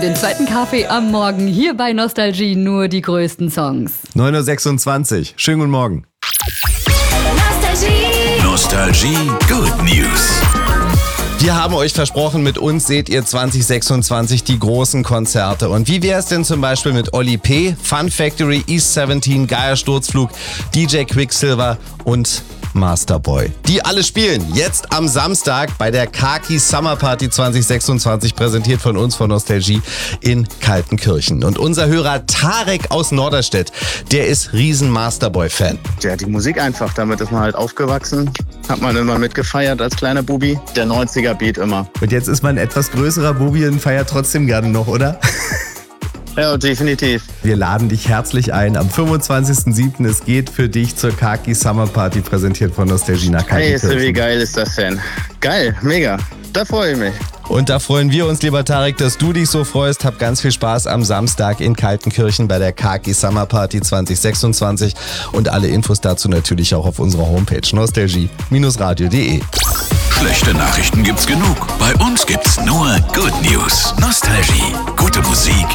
Den zweiten Kaffee am Morgen hier bei Nostalgie, nur die größten Songs. 9.26 Uhr. Schönen guten Morgen. Nostalgie Good News. Wir haben euch versprochen, mit uns seht ihr 2026 die großen Konzerte. Und wie wäre es denn zum Beispiel mit Oli P., Fun Factory, East 17, Geier Sturzflug, DJ Quicksilver und Masterboy. Die alle spielen jetzt am Samstag bei der Kaki Summer Party 2026, präsentiert von uns von Nostalgie in Kaltenkirchen. Und unser Hörer Tarek aus Norderstedt, der ist riesen Masterboy-Fan. Ja, die Musik einfach, damit ist man halt aufgewachsen. Hat man immer mitgefeiert als kleiner Bubi. Der 90er-Beat immer. Und jetzt ist man ein etwas größerer Bubi und feiert trotzdem gerne noch, oder? Ja, definitiv. Wir laden dich herzlich ein. Am 25.07. Es geht für dich zur Kaki Summer Party, präsentiert von Nostalgie nach Hey, Kaltenkirchen. wie geil ist das denn? Geil, mega. Da freue ich mich. Und da freuen wir uns, lieber Tarek, dass du dich so freust. Hab ganz viel Spaß am Samstag in Kaltenkirchen bei der Kaki Summer Party 2026. Und alle Infos dazu natürlich auch auf unserer Homepage nostalgie-radio.de. Schlechte Nachrichten gibt's genug. Bei uns gibt's nur Good News. Nostalgie. Gute Musik.